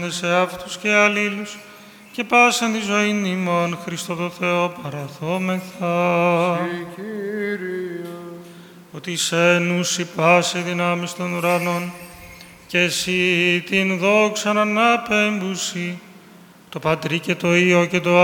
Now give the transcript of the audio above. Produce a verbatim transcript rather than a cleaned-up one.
σε αυτούς και αλλήλους και πάσαν τη ζωήν ημών Χριστό το Θεό παραθόμεθα. Ότι σένους η πάση δυνάμεις των ουρανών και εσύ την δόξαν ανάπεμπουσι, το Πατρί και το Υιό και το